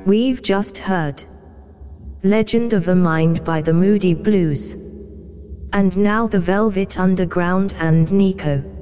We've just heard Legend of the Mind by the Moody Blues. And now the Velvet Underground and Nico.